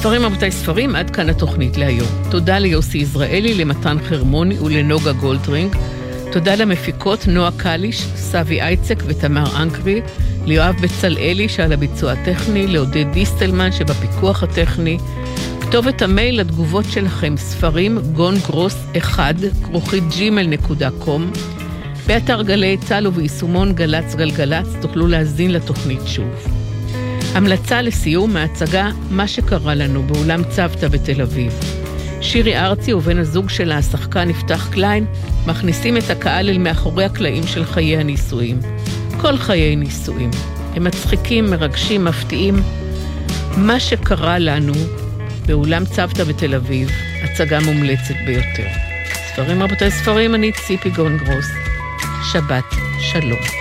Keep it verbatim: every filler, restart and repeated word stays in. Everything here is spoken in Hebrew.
ספרים רבותיי ספרים, עד כאן התוכנית להיום. תודה ליוסי יזרעאלי, למתן חרמוני ולנוגה גולדרינג. תודה למפיקות נועה קליש, סבי אייצק ותמר אנקרי, ליואב בצלאלי שעל הביצוע הטכני, לעודד דיסטלמן שבפיקוח הטכני. כתובת המייל לתגובות שלכם, ספרים גון גרוס אחד כרוכית ג'ימייל נקודה קום. באתר גלי צה"ל וביישומון גלץ גלגלץ תוכלו להזין לתוכנית שוב. המלצה לסיום מההצגה מה שקרה לנו באולם צוותא בתל אביב. שירי ארצי ובן הזוג שלה, השחקן יפתח קליין, מכניסים את הקהל אל מאחורי הקלעים של חיי הנישואים. כל חיי נישואים. הם מצחיקים, מרגשים, מפתיעים. מה שקרה לנו באולם צוותא בתל אביב, הצגה מומלצת ביותר. ספרים רבותיי ספרים, אני ציפי גון גרוס. שבת שלום.